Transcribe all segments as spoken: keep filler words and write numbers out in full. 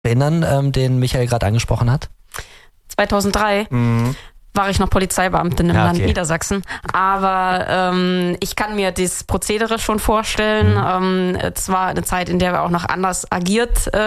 erinnern, ähm, den Michael gerade angesprochen hat? zweitausenddrei Mhm. war ich noch Polizeibeamtin im ja, okay. Land Niedersachsen. Aber ähm, ich kann mir das Prozedere schon vorstellen. Mhm. Ähm, es war eine Zeit, in der wir auch noch anders agiert äh,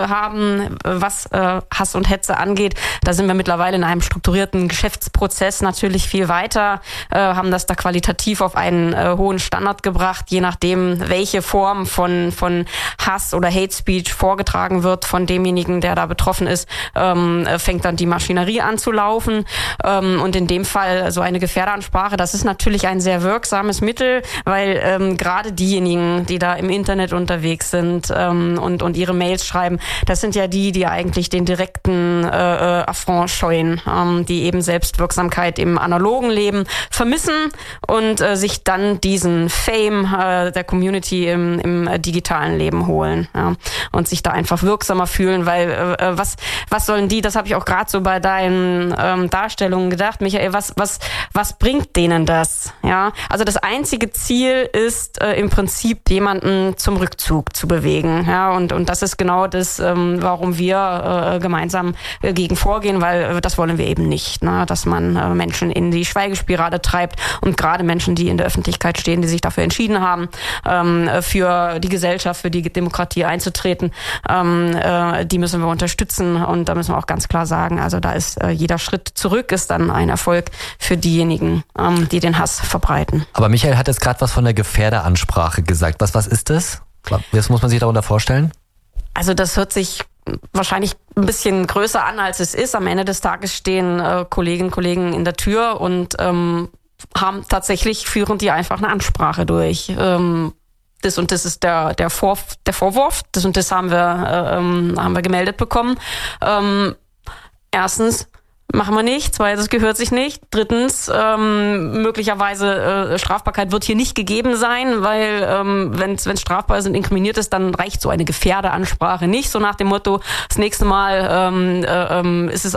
haben, was äh, Hass und Hetze angeht. Da sind wir mittlerweile in einem strukturierten Geschäftsprozess natürlich viel weiter, äh, haben das da qualitativ auf einen äh, hohen Standard gebracht, je nachdem, welche Form von, von Hass oder Hate Speech vorgetragen wird von demjenigen, der da betroffen ist, ähm, fängt dann die Maschinerie an zu laufen. Und in dem Fall so eine Gefährderansprache, das ist natürlich ein sehr wirksames Mittel, weil ähm, gerade diejenigen, die da im Internet unterwegs sind ähm, und, und ihre Mails schreiben, das sind ja die, die eigentlich den direkten äh, Affront scheuen, ähm, die eben Selbstwirksamkeit im analogen Leben vermissen und äh, sich dann diesen Fame äh, der Community im, im digitalen Leben holen, ja, und sich da einfach wirksamer fühlen, weil äh, was, was sollen die, das habe ich auch gerade so bei deinen ähm, Darstellungen gedacht, Michael, was, was, was bringt denen das? Ja, also das einzige Ziel ist äh, im Prinzip jemanden zum Rückzug zu bewegen. Ja, und, und das ist genau das, ähm, warum wir äh, gemeinsam äh, gegen vorgehen, weil äh, das wollen wir eben nicht, ne? Dass man äh, Menschen in die Schweigespirale treibt und gerade Menschen, die in der Öffentlichkeit stehen, die sich dafür entschieden haben, ähm, für die Gesellschaft, für die Demokratie einzutreten, ähm, äh, die müssen wir unterstützen und da müssen wir auch ganz klar sagen, also da ist äh, jeder Schritt zurück ist dann ein Erfolg für diejenigen, ähm, die den Hass verbreiten. Aber Michael hat jetzt gerade was von der Gefährderansprache gesagt. Was, was ist das? Was muss man sich darunter vorstellen? Also das hört sich wahrscheinlich ein bisschen größer an, als es ist. Am Ende des Tages stehen äh, Kolleginnen und Kollegen in der Tür und ähm, haben tatsächlich, führen die einfach eine Ansprache durch. Ähm, das und das ist der, der, Vor, der Vorwurf, das und das haben wir, äh, ähm, haben wir gemeldet bekommen. Ähm, erstens, machen wir nicht. Zweitens, gehört sich nicht. Drittens, ähm, möglicherweise äh, Strafbarkeit wird hier nicht gegeben sein, weil ähm, wenn es strafbar ist und inkriminiert ist, dann reicht so eine Gefährderansprache nicht. So nach dem Motto, das nächste Mal ähm, äh, ist es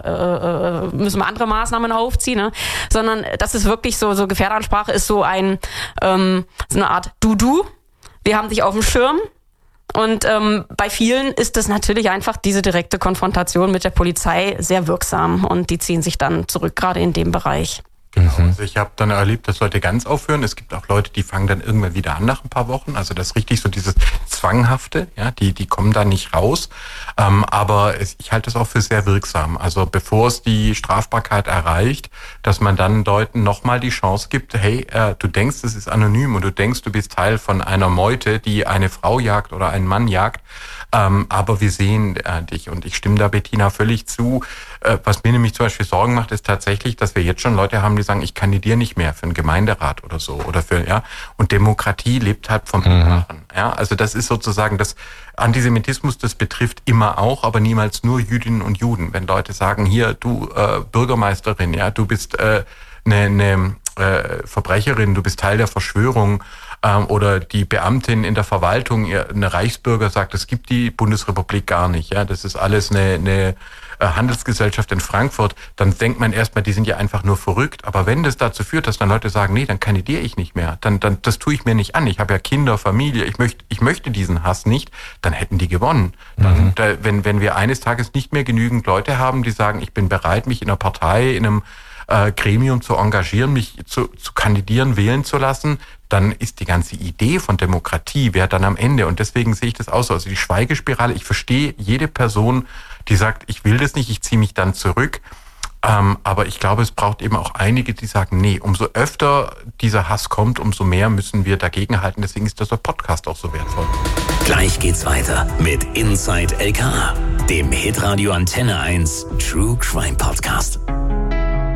aber, äh, müssen wir andere Maßnahmen aufziehen, ne? Sondern das ist wirklich so, so Gefährderansprache ist so ein ähm, so eine Art Du-Du. Wir haben dich auf dem Schirm. Und ähm, bei vielen ist das natürlich einfach diese direkte Konfrontation mit der Polizei sehr wirksam und die ziehen sich dann zurück, gerade in dem Bereich. Genau. Also ich habe dann erlebt, dass Leute ganz aufhören. Es gibt auch Leute, die fangen dann irgendwann wieder an nach ein paar Wochen. Also das ist richtig so dieses Zwanghafte, ja, die die kommen da nicht raus. Ähm, aber es, ich halte es auch für sehr wirksam. Also bevor es die Strafbarkeit erreicht, dass man dann Leuten nochmal die Chance gibt, hey, äh, du denkst, es ist anonym und du denkst, du bist Teil von einer Meute, die eine Frau jagt oder einen Mann jagt. Ähm, aber wir sehen äh, dich und ich stimme da Bettina völlig zu. Äh, was mir nämlich zum Beispiel Sorgen macht, ist tatsächlich, dass wir jetzt schon Leute haben, die sagen, ich kandidiere nicht mehr für einen Gemeinderat oder so oder für ja. Und Demokratie lebt halt vom Mitmachen. Mhm. Ja, also das ist sozusagen das Antisemitismus, das betrifft immer auch, aber niemals nur Jüdinnen und Juden. Wenn Leute sagen, hier du äh, Bürgermeisterin, ja, du bist äh, eine, eine äh, Verbrecherin, du bist Teil der Verschwörung. Oder die Beamtin in der Verwaltung, eine Reichsbürger sagt, es gibt die Bundesrepublik gar nicht. Ja, das ist alles eine, eine Handelsgesellschaft in Frankfurt. Dann denkt man erstmal, die sind ja einfach nur verrückt. Aber wenn das dazu führt, dass dann Leute sagen, nee, dann kandidiere ich nicht mehr, dann, dann das tue ich mir nicht an. Ich habe ja Kinder, Familie, ich möchte, ich möchte diesen Hass nicht. Dann hätten die gewonnen. Dann, mhm. da, wenn, wenn wir eines Tages nicht mehr genügend Leute haben, die sagen, ich bin bereit, mich in einer Partei, in einem äh, Gremium zu engagieren, mich zu, zu kandidieren, wählen zu lassen, dann ist die ganze Idee von Demokratie, wer dann am Ende, und deswegen sehe ich das auch so, also die Schweigespirale, ich verstehe jede Person, die sagt, ich will das nicht, ich ziehe mich dann zurück, ähm, aber ich glaube, es braucht eben auch einige, die sagen, nee, umso öfter dieser Hass kommt, umso mehr müssen wir dagegenhalten, deswegen ist dieser Podcast auch so wertvoll. Gleich geht's weiter mit Inside L K A, dem Hitradio Antenne eins True Crime Podcast.